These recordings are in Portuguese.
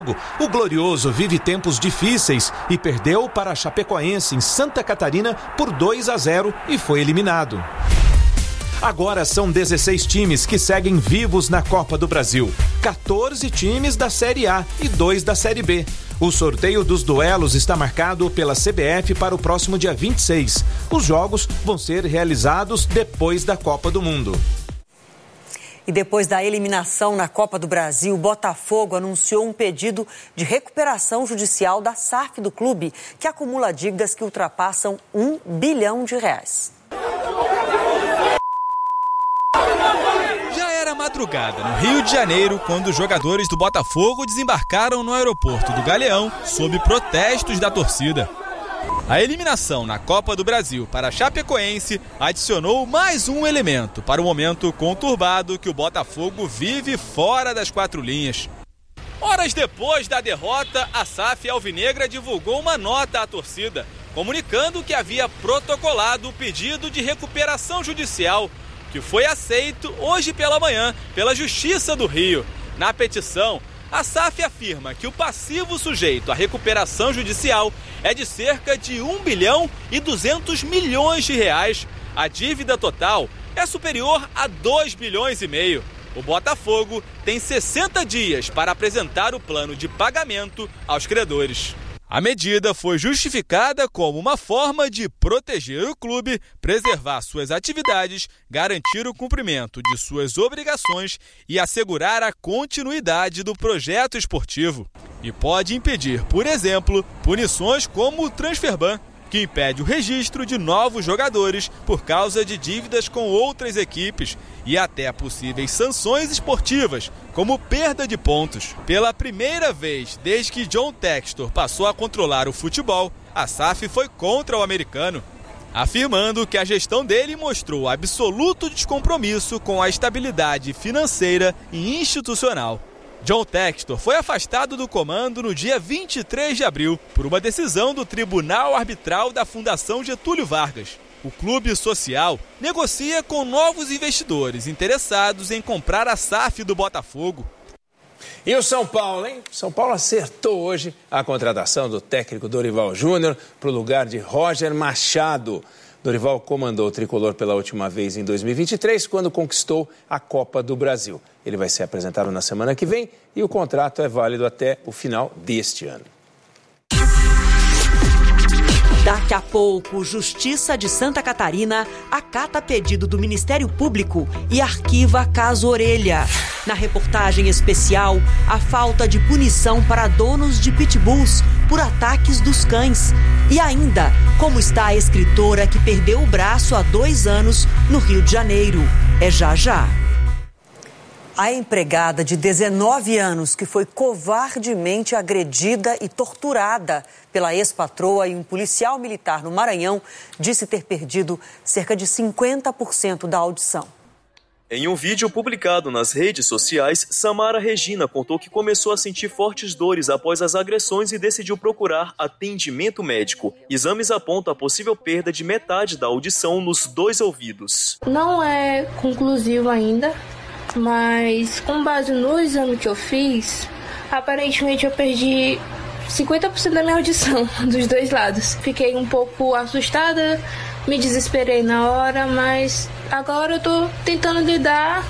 O Glorioso vive tempos difíceis e perdeu para a Chapecoense em Santa Catarina por 2-0 e foi eliminado. Agora são 16 times que seguem vivos na Copa do Brasil. 14 times da Série A e 2 da Série B. O sorteio dos duelos está marcado pela CBF para o próximo dia 26. Os jogos vão ser realizados depois da Copa do Mundo. E depois da eliminação na Copa do Brasil, o Botafogo anunciou um pedido de recuperação judicial da SAF do clube, que acumula dívidas que ultrapassam R$1 bilhão. Já era madrugada no Rio de Janeiro quando os jogadores do Botafogo desembarcaram no aeroporto do Galeão sob protestos da torcida. A eliminação na Copa do Brasil para a Chapecoense adicionou mais um elemento para o momento conturbado que o Botafogo vive fora das quatro linhas. Horas depois da derrota, a SAF alvinegra divulgou uma nota à torcida, comunicando que havia protocolado o pedido de recuperação judicial, que foi aceito hoje pela manhã pela Justiça do Rio. Na petição, a SAF afirma que o passivo sujeito à recuperação judicial é de cerca de R$1 bilhão e 200 milhões de reais. A dívida total é superior a 2,5 bilhões. O Botafogo tem 60 dias para apresentar o plano de pagamento aos credores. A medida foi justificada como uma forma de proteger o clube, preservar suas atividades, garantir o cumprimento de suas obrigações e assegurar a continuidade do projeto esportivo. E pode impedir, por exemplo, punições como o transfer ban, que impede o registro de novos jogadores por causa de dívidas com outras equipes e até possíveis sanções esportivas, como perda de pontos. Pela primeira vez desde que John Textor passou a controlar o futebol, a SAF foi contra o americano, afirmando que a gestão dele mostrou absoluto descompromisso com a estabilidade financeira e institucional. John Textor foi afastado do comando no dia 23 de abril por uma decisão do Tribunal Arbitral da Fundação Getúlio Vargas. O clube social negocia com novos investidores interessados em comprar a SAF do Botafogo. E o São Paulo, hein? São Paulo acertou hoje a contratação do técnico Dorival Júnior para o lugar de Roger Machado. Dorival comandou o tricolor pela última vez em 2023, quando conquistou a Copa do Brasil. Ele vai ser apresentado na semana que vem e o contrato é válido até o final deste ano. Daqui a pouco, Justiça de Santa Catarina acata pedido do Ministério Público e arquiva caso Orelha. Na reportagem especial, a falta de punição para donos de pitbulls por ataques dos cães. E ainda, como está a escritora que perdeu o braço há 2 anos no Rio de Janeiro. É já já. A empregada de 19 anos que foi covardemente agredida e torturada pela ex-patroa e um policial militar no Maranhão disse ter perdido cerca de 50% da audição. Em um vídeo publicado nas redes sociais, Samara Regina contou que começou a sentir fortes dores após as agressões e decidiu procurar atendimento médico. Exames apontam a possível perda de metade da audição nos 2 ouvidos. Não é conclusivo ainda, mas com base no exame que eu fiz, aparentemente eu perdi 50% da minha audição dos 2 lados. Fiquei um pouco assustada, me desesperei na hora, mas agora eu tô tentando lidar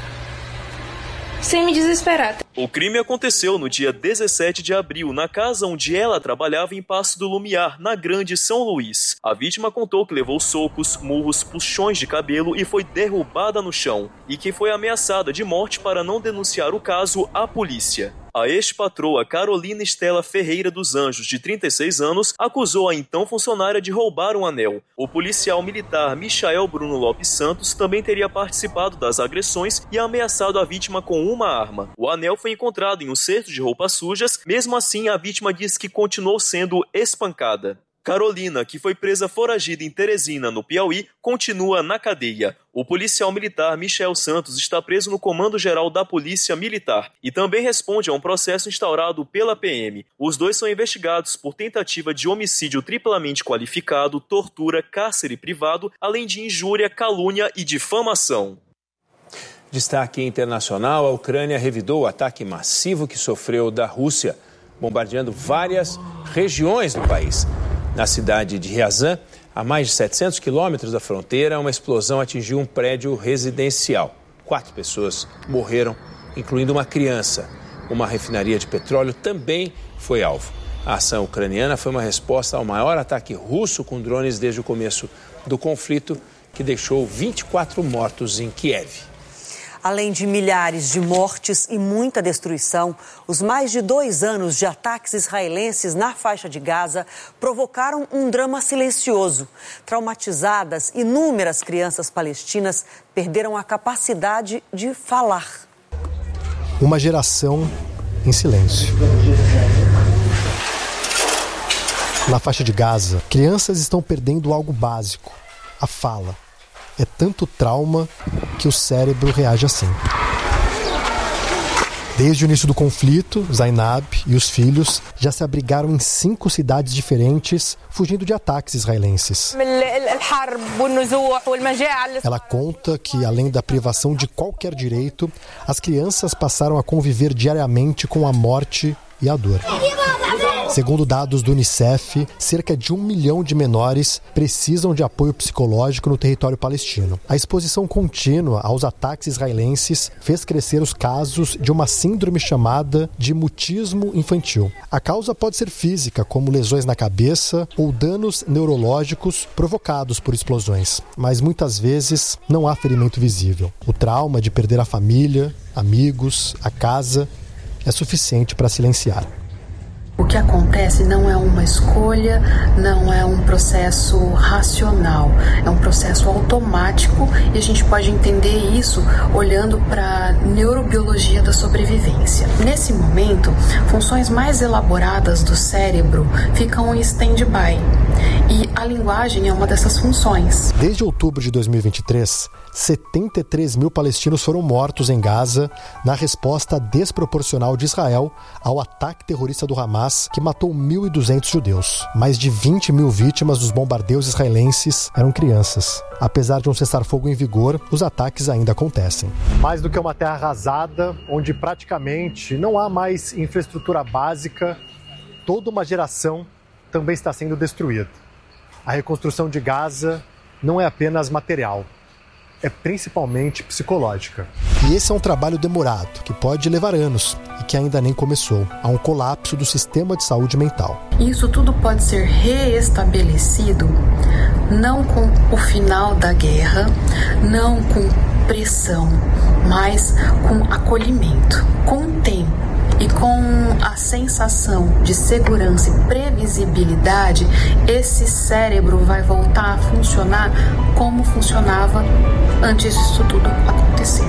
sem me desesperar. O crime aconteceu no dia 17 de abril, na casa onde ela trabalhava em Passo do Lumiar, na Grande São Luís. A vítima contou que levou socos, murros, puxões de cabelo e foi derrubada no chão, e que foi ameaçada de morte para não denunciar o caso à polícia. A ex-patroa Carolina Estela Ferreira dos Anjos, de 36 anos, acusou a então funcionária de roubar um anel. O policial militar Michael Bruno Lopes Santos também teria participado das agressões e ameaçado a vítima com uma arma. O anel foi encontrado em um cesto de roupas sujas, mesmo assim a vítima disse que continuou sendo espancada. Carolina, que foi presa foragida em Teresina, no Piauí, continua na cadeia. O policial militar Michel Santos está preso no Comando Geral da Polícia Militar e também responde a um processo instaurado pela PM. Os 2 são investigados por tentativa de homicídio triplamente qualificado, tortura, cárcere privado, além de injúria, calúnia e difamação. Destaque internacional, a Ucrânia revidou o ataque massivo que sofreu da Rússia. bombardeando várias regiões do país. Na cidade de Ryazan, a mais de 700 quilômetros da fronteira, uma explosão atingiu um prédio residencial. 4 pessoas morreram, incluindo uma criança. Uma refinaria de petróleo também foi alvo. A ação ucraniana foi uma resposta ao maior ataque russo com drones desde o começo do conflito, que deixou 24 mortos em Kiev. Além de milhares de mortes e muita destruição, os mais de 2 anos de ataques israelenses na faixa de Gaza provocaram um drama silencioso. Traumatizadas, inúmeras crianças palestinas perderam a capacidade de falar. Uma geração em silêncio. Na faixa de Gaza, crianças estão perdendo algo básico, a fala. É tanto trauma que o cérebro reage assim. Desde o início do conflito, Zainab e os filhos já se abrigaram em 5 cidades diferentes, fugindo de ataques israelenses. Ela conta que, além da privação de qualquer direito, as crianças passaram a conviver diariamente com a morte e a dor. Segundo dados do Unicef, cerca de 1 milhão de menores precisam de apoio psicológico no território palestino. A exposição contínua aos ataques israelenses fez crescer os casos de uma síndrome chamada de mutismo infantil. A causa pode ser física, como lesões na cabeça ou danos neurológicos provocados por explosões. Mas muitas vezes não há ferimento visível. O trauma de perder a família, amigos, a casa é suficiente para silenciar. O que acontece não é uma escolha, não é um processo racional, é um processo automático e a gente pode entender isso olhando para a neurobiologia da sobrevivência. Nesse momento, funções mais elaboradas do cérebro ficam em stand-by e a linguagem é uma dessas funções. Desde outubro de 2023, 73 mil palestinos foram mortos em Gaza na resposta desproporcional de Israel ao ataque terrorista do Hamas, que matou 1.200 judeus. Mais de 20 mil vítimas dos bombardeios israelenses eram crianças. Apesar de um cessar-fogo em vigor, os ataques ainda acontecem. Mais do que uma terra arrasada, onde praticamente não há mais infraestrutura básica, toda uma geração também está sendo destruída. A reconstrução de Gaza não é apenas material, é principalmente psicológica. E esse é um trabalho demorado, que pode levar anos e que ainda nem começou. Há um colapso do sistema de saúde mental. Isso tudo pode ser reestabelecido não com o final da guerra, não com pressão, mas com acolhimento, com o tempo. E com a sensação de segurança e previsibilidade, esse cérebro vai voltar a funcionar como funcionava antes disso tudo acontecer.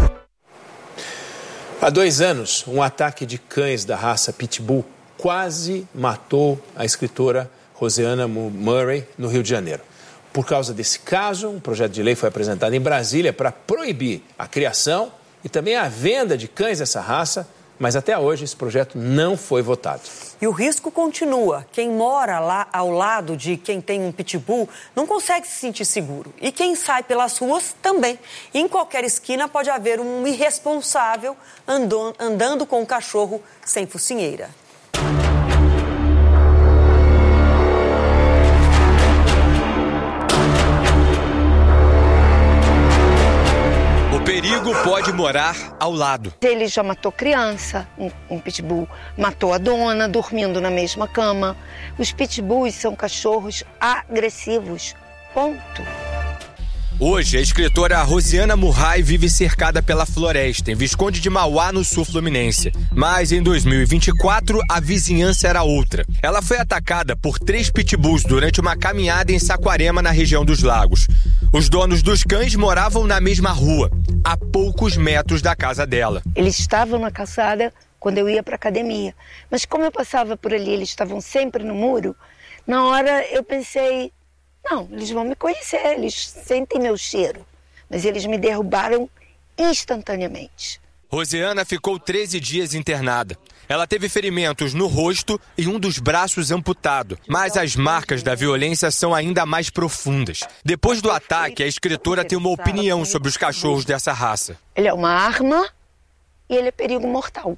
Há 2 anos, um ataque de cães da raça Pitbull quase matou a escritora Roseanna Murray, no Rio de Janeiro. Por causa desse caso, um projeto de lei foi apresentado em Brasília para proibir a criação e também a venda de cães dessa raça. Mas até hoje esse projeto não foi votado. E o risco continua. Quem mora lá ao lado de quem tem um pitbull não consegue se sentir seguro. E quem sai pelas ruas também. E em qualquer esquina pode haver um irresponsável andando com um cachorro sem focinheira. O perigo pode morar ao lado. Ele já matou criança, um pitbull, matou a dona dormindo na mesma cama. Os pitbulls são cachorros agressivos, ponto. Hoje, a escritora Roseanna Murray vive cercada pela floresta, em Visconde de Mauá, no sul fluminense. Mas em 2024, a vizinhança era outra. Ela foi atacada por 3 pitbulls durante uma caminhada em Saquarema, na região dos Lagos. Os donos dos cães moravam na mesma rua, a poucos metros da casa dela. Eles estavam na calçada quando eu ia para a academia. Mas como eu passava por ali, eles estavam sempre no muro, na hora eu pensei... Não, eles vão me conhecer, eles sentem meu cheiro. Mas eles me derrubaram instantaneamente. Roseanna ficou 13 dias internada. Ela teve ferimentos no rosto e um dos braços amputado. Mas as marcas da violência são ainda mais profundas. Depois do ataque, a escritora tem uma opinião sobre os cachorros dessa raça. Ele é uma arma e ele é perigo mortal.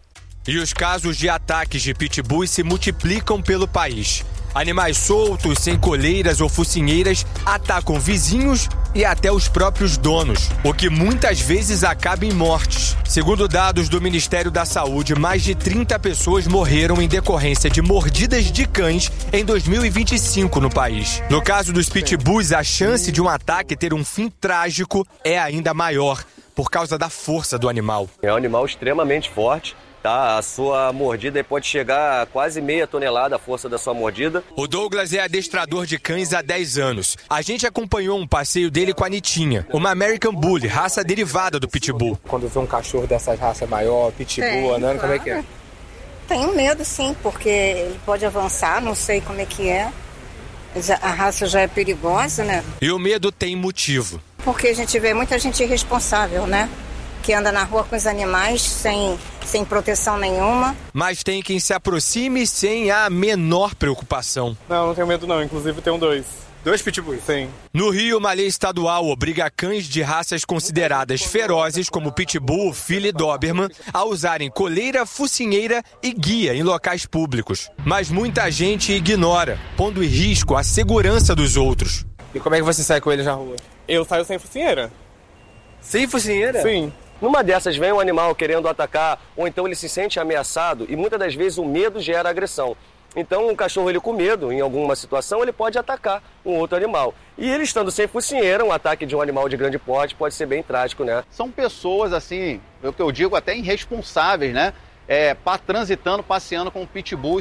E os casos de ataques de pitbulls se multiplicam pelo país. Animais soltos, sem coleiras ou focinheiras, atacam vizinhos e até os próprios donos, o que muitas vezes acaba em mortes. Segundo dados do Ministério da Saúde, mais de 30 pessoas morreram em decorrência de mordidas de cães em 2025 no país. No caso dos pitbulls, a chance de um ataque ter um fim trágico é ainda maior, por causa da força do animal. É um animal extremamente forte. Tá, a sua mordida pode chegar a quase meia tonelada, a força da sua mordida. O Douglas é adestrador de cães há 10 anos. A gente acompanhou um passeio dele com a Nitinha, uma American Bully, raça derivada do Pitbull. Quando vê um cachorro dessas raças maior, Pitbull, andando, como é que é? Tenho medo, sim, porque ele pode avançar, não sei como é que é. A raça já é perigosa, né? E o medo tem motivo. Porque a gente vê muita gente irresponsável, né? Que anda na rua com os animais sem proteção nenhuma. Mas tem quem se aproxime sem a menor preocupação. Não tenho medo não, inclusive tenho 2. 2 pitbulls? Sim. No Rio, uma lei estadual obriga cães de raças consideradas ferozes, como Pitbull, Philly e Doberman, a usarem coleira, focinheira e guia em locais públicos. Mas muita gente ignora, pondo em risco a segurança dos outros. E como é que você sai com eles na rua? Eu saio sem focinheira. Sem focinheira? Sim. Numa dessas vem um animal querendo atacar, ou então ele se sente ameaçado e muitas das vezes o medo gera agressão. Então um cachorro ele com medo, em alguma situação, ele pode atacar um outro animal. E ele estando sem focinheira, um ataque de um animal de grande porte pode ser bem trágico, né? São pessoas, assim, o que eu digo, até irresponsáveis, né? Transitando, passeando com pitbull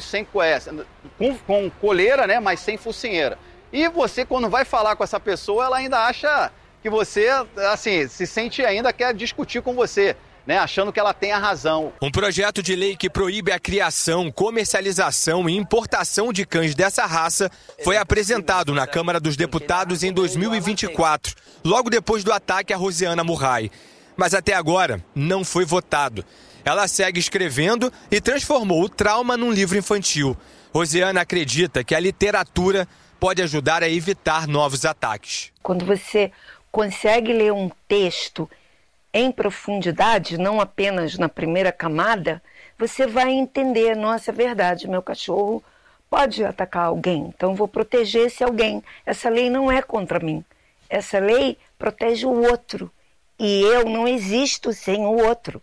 com coleira, né? Mas sem focinheira. E você, quando vai falar com essa pessoa, ela ainda acha que você, assim, se sente ainda quer discutir com você, né, achando que ela tem a razão. Um projeto de lei que proíbe a criação, comercialização e importação de cães dessa raça foi apresentado na Câmara dos Deputados em 2024, logo depois do ataque a Rosiana Murray. Mas até agora não foi votado. Ela segue escrevendo e transformou o trauma num livro infantil. Rosiana acredita que a literatura pode ajudar a evitar novos ataques. Quando você consegue ler um texto em profundidade, não apenas na primeira camada, você vai entender, nossa, é verdade, meu cachorro pode atacar alguém, então vou proteger esse alguém. Essa lei não é contra mim, essa lei protege o outro e eu não existo sem o outro.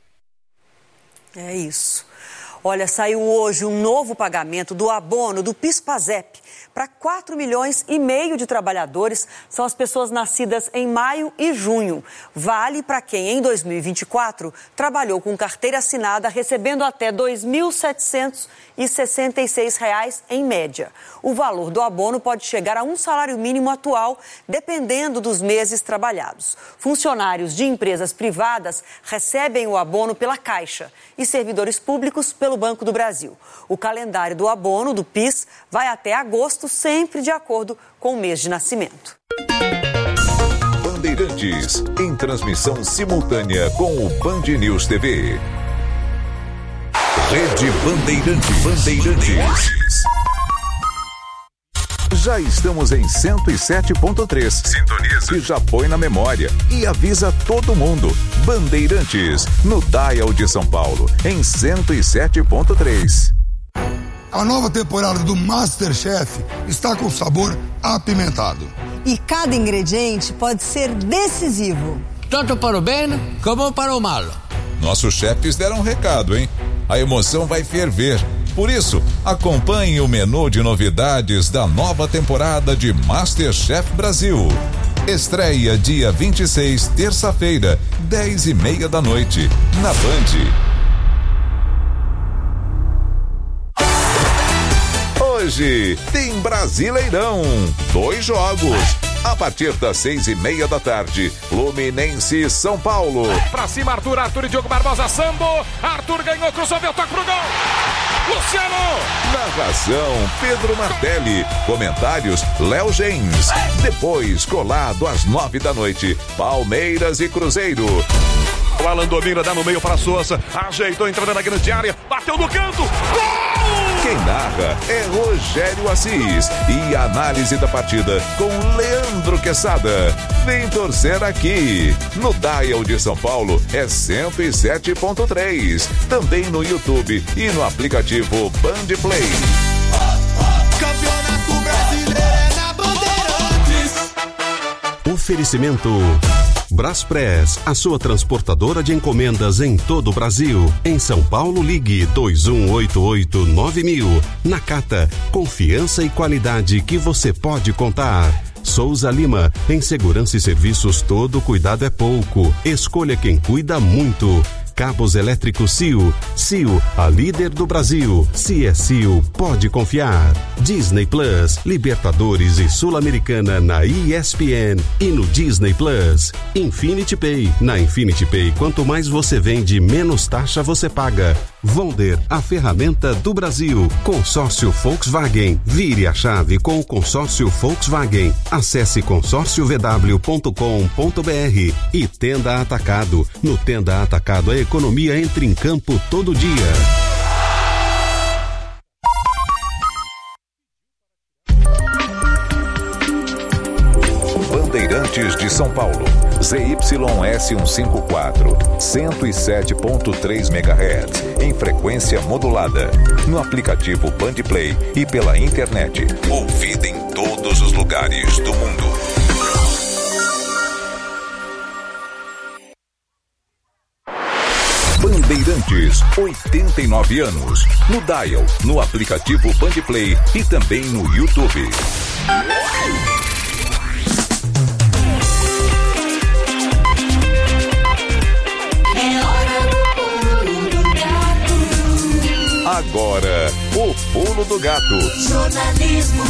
É isso. Olha, saiu hoje um novo pagamento do abono do PIS/PASEP para 4,5 milhões de trabalhadores. São as pessoas nascidas em maio e junho. Vale para quem, em 2024, trabalhou com carteira assinada, recebendo até R$ 2.766 em média. O valor do abono pode chegar a um salário mínimo atual, dependendo dos meses trabalhados. Funcionários de empresas privadas recebem o abono pela Caixa e servidores públicos pelo Banco do Brasil. O calendário do abono do PIS vai até agosto, sempre de acordo com o mês de nascimento. Bandeirantes, em transmissão simultânea com o Band News TV. Rede Bandeirantes. Já estamos em 107.3. Sintoniza. E já põe na memória e avisa todo mundo. Bandeirantes, no Dial de São Paulo, em 107.3. A nova temporada do MasterChef está com sabor apimentado. E cada ingrediente pode ser decisivo. Tanto para o bem como para o mal. Nossos chefes deram um recado, hein? A emoção vai ferver. Por isso, acompanhe o menu de novidades da nova temporada de MasterChef Brasil. Estreia dia 26, terça-feira, 10h30 da noite, na Band. Hoje tem Brasileirão, 2 jogos. A partir das 6h30 da tarde, Fluminense e São Paulo. Pra cima, Arthur e Diogo Barbosa, Sambo. Arthur ganhou, cruzou, toque pro gol. Luciano! Narração, Pedro Martelli. Comentários, Léo Gens. Depois, colado às 9 da noite, Palmeiras e Cruzeiro. O Alan domina, dá no meio para Souza. Ajeitou, entrando na grande área. Bateu no canto. Gol! Quem narra é Rogério Assis e a análise da partida com Leandro Quesada. Vem torcer aqui. No Dial de São Paulo é 107.3. Também no YouTube e no aplicativo Band Play. Campeonato Brasileiro é na Bandeirantes. Oferecimento Braspress, a sua transportadora de encomendas em todo o Brasil. Em São Paulo, ligue 2188-9000. Nakata, confiança e qualidade que você pode contar. Souza Lima, em segurança e serviços todo cuidado é pouco. Escolha quem cuida muito. Cabos elétricos CIO. CIO, a líder do Brasil. Se é CIO, pode confiar. Disney Plus, Libertadores e Sul-Americana na ESPN e no Disney Plus. Infinity Pay. Na Infinity Pay, quanto mais você vende, menos taxa você paga. Vonder, a ferramenta do Brasil. Consórcio Volkswagen. Vire a chave com o consórcio Volkswagen. Acesse consórciovw.com.br e Tenda Atacado. No Tenda Atacado, a economia entra em campo todo dia. Bandeirantes de São Paulo, ZYS154, 107.3 MHz, em frequência modulada, no aplicativo Band Play e pela internet, ouvida em todos os lugares do mundo. Bandeirantes, 89 anos, no Dial, no aplicativo Band Play e também no YouTube. Agora, o Pulo do Gato. Jornalismo.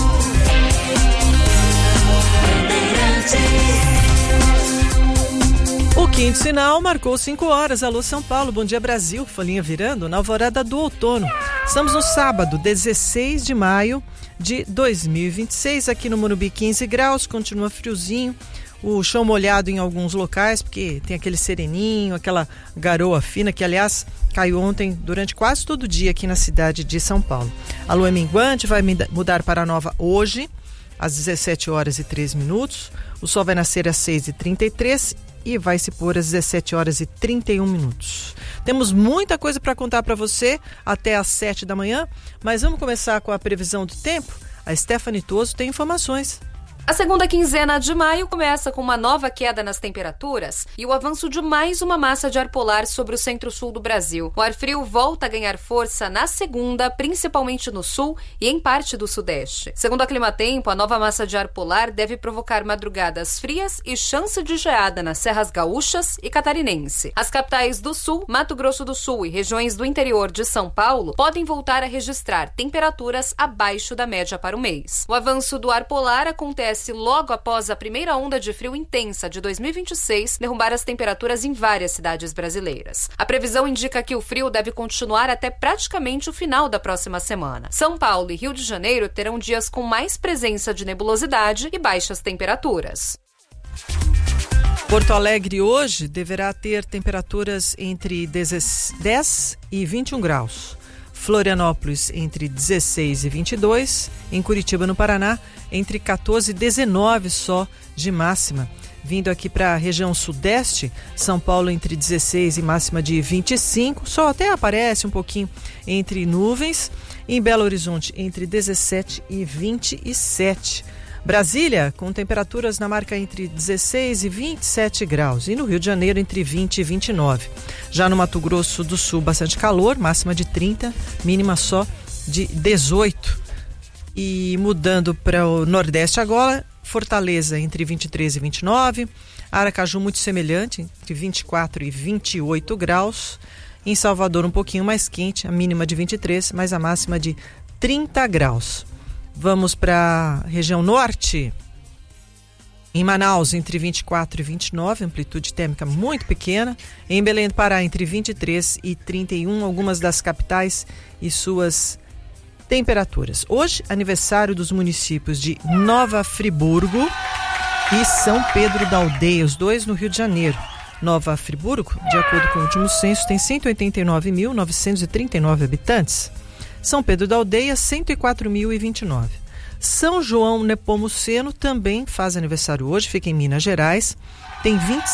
O quinto sinal marcou 5 horas. Alô São Paulo, bom dia Brasil, folhinha virando na alvorada do outono. Estamos no sábado, 16 de maio de 2026, aqui no Morumbi 15 graus, continua friozinho. O chão molhado em alguns locais, porque tem aquele sereninho, aquela garoa fina, que aliás caiu ontem durante quase todo o dia aqui na cidade de São Paulo. A lua minguante vai mudar para nova hoje, às 17 horas e 3 minutos. O sol vai nascer às 6h33 e vai se pôr às 17 horas e 31 minutos. Temos muita coisa para contar para você até às 7 da manhã, mas vamos começar com a previsão do tempo. A Stephanie Toso tem informações. A segunda quinzena de maio começa com uma nova queda nas temperaturas e o avanço de mais uma massa de ar polar sobre o centro-sul do Brasil. O ar frio volta a ganhar força na segunda, principalmente no sul e em parte do sudeste. Segundo a Climatempo, a nova massa de ar polar deve provocar madrugadas frias e chance de geada nas serras gaúchas e catarinense. As capitais do sul, Mato Grosso do Sul e regiões do interior de São Paulo podem voltar a registrar temperaturas abaixo da média para o mês. O avanço do ar polar acontece logo após a primeira onda de frio intensa de 2026 derrubar as temperaturas em várias cidades brasileiras. A previsão indica que o frio deve continuar até praticamente o final da próxima semana. São Paulo e Rio de Janeiro terão dias com mais presença de nebulosidade e baixas temperaturas. Porto Alegre hoje deverá ter temperaturas entre 10 e 21 graus. Florianópolis entre 16 e 22, em Curitiba, no Paraná, entre 14 e 19 só de máxima. Vindo aqui para a região sudeste, São Paulo entre 16 e máxima de 25, só até aparece um pouquinho entre nuvens. Em Belo Horizonte entre 17 e 27. Brasília, com temperaturas na marca entre 16 e 27 graus. E no Rio de Janeiro, entre 20 e 29. Já no Mato Grosso do Sul, bastante calor, máxima de 30, mínima só de 18. E mudando para o Nordeste agora, Fortaleza entre 23 e 29. Aracaju, muito semelhante, entre 24 e 28 graus. Em Salvador, um pouquinho mais quente, a mínima de 23, mas a máxima de 30 graus. Vamos para a região norte. Em Manaus, entre 24 e 29, amplitude térmica muito pequena. Em Belém do Pará, entre 23 e 31, algumas das capitais e suas temperaturas. Hoje, aniversário dos municípios de Nova Friburgo e São Pedro da Aldeia, os dois no Rio de Janeiro. Nova Friburgo, de acordo com o último censo, tem 189.939 habitantes. São Pedro da Aldeia, 104.029. São João Nepomuceno também faz aniversário hoje, fica em Minas Gerais, tem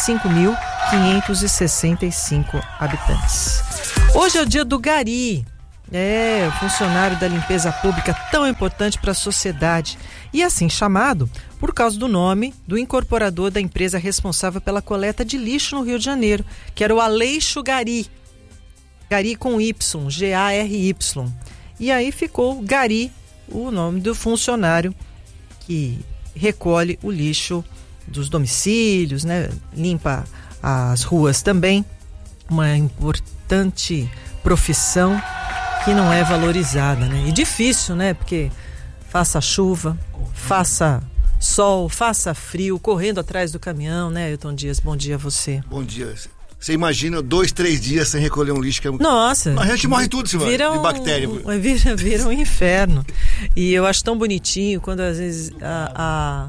25.565 habitantes. Hoje é o dia do gari, o funcionário da limpeza pública tão importante para a sociedade, e assim chamado por causa do nome do incorporador da empresa responsável pela coleta de lixo no Rio de Janeiro, que era o Aleixo Gari. Gari com Y, G-A-R-Y. E aí ficou Gari, o nome do funcionário que recolhe o lixo dos domicílios, né? Limpa as ruas também. Uma importante profissão que não é valorizada, né? E difícil, né? Porque faça chuva, faça sol, faça frio, correndo atrás do caminhão, né, Ailton Dias? Bom dia a você. Bom dia. Você imagina 2-3 dias sem recolher um lixo que é... Nossa! A gente morre tudo, Silvana, de bactéria. Vira um inferno. E eu acho tão bonitinho quando às vezes a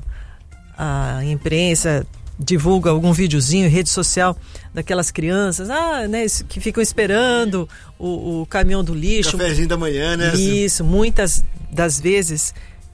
imprensa divulga algum videozinho em rede social daquelas crianças, né, que ficam esperando o caminhão do lixo. Cafézinho da manhã, né? Isso, muitas das vezes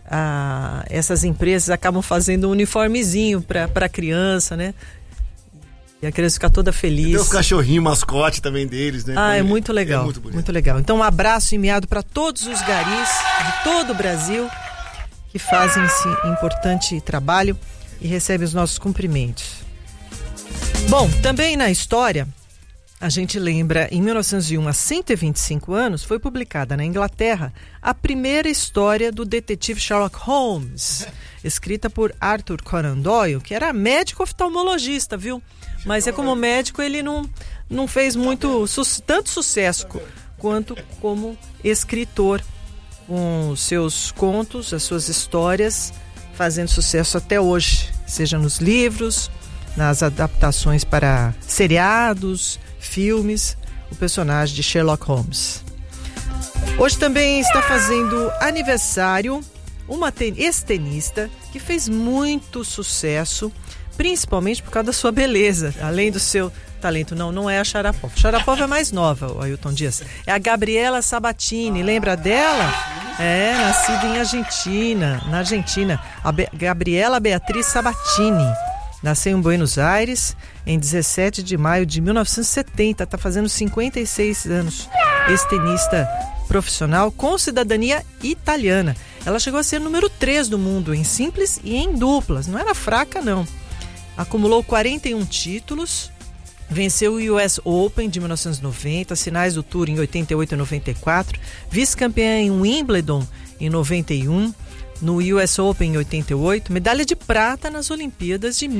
essas empresas acabam fazendo um uniformezinho para a criança, né? E a criança fica toda feliz. E tem os cachorrinhos, mascote também deles, né? É muito legal. É muito bonito. Muito legal. Então, um abraço enviado para todos os garis de todo o Brasil que fazem esse importante trabalho e recebem os nossos cumprimentos. Bom, também na história, a gente lembra, em 1901, há 125 anos, foi publicada na Inglaterra a primeira história do detetive Sherlock Holmes, escrita por Arthur Conan Doyle, que era médico oftalmologista, viu? Mas como médico ele não fez tanto sucesso quanto como escritor, com os seus contos, as suas histórias, fazendo sucesso até hoje, seja nos livros, nas adaptações para seriados, filmes, o personagem de Sherlock Holmes. Hoje também está fazendo aniversário uma ex-tenista que fez muito sucesso, principalmente por causa da sua beleza, além do seu talento. Não é a Sharapova. Sharapova é mais nova, o Ailton Dias. É a Gabriela Sabatini, lembra dela? Nascida na Argentina. A Gabriela Beatriz Sabatini. Nasceu em Buenos Aires em 17 de maio de 1970. Está fazendo 56 anos. Ex-tenista profissional com cidadania italiana. Ela chegou a ser número 3 do mundo em simples e em duplas. Não era fraca, não. Acumulou 41 títulos. Venceu o US Open de 1990, finais do Tour em 88 e 94. Vice-campeã em Wimbledon em 91. No US Open em 88, medalha de prata nas Olimpíadas de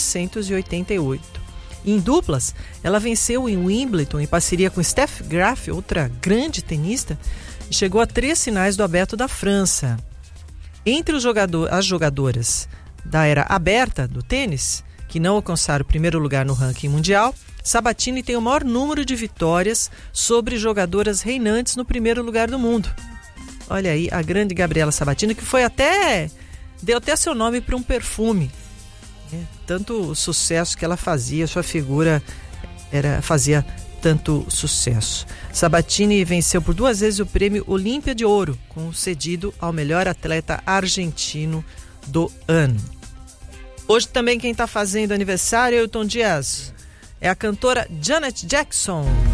1988. Em duplas, ela venceu em Wimbledon em parceria com Steffi Graf, outra grande tenista, e chegou a 3 finais do Aberto da França. Entre as jogadoras da era aberta do tênis, que não alcançaram o primeiro lugar no ranking mundial, Sabatini tem o maior número de vitórias sobre jogadoras reinantes no primeiro lugar do mundo. Olha aí, a grande Gabriela Sabatini, que deu até seu nome para um perfume. Tanto sucesso que ela fazia, sua figura fazia tanto sucesso. Sabatini venceu por 2 vezes o prêmio Olímpia de Ouro, concedido ao melhor atleta argentino do ano. Hoje também quem está fazendo aniversário, Ailton Dias, é a cantora Janet Jackson.